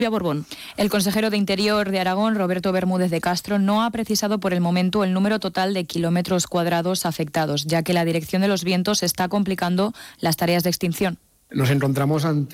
Borbón. El consejero de Interior de Aragón, Roberto Bermúdez de Castro, no ha precisado por el momento el número total de kilómetros cuadrados afectados, ya que la dirección de los vientos está complicando las tareas de extinción. Nos encontramos ante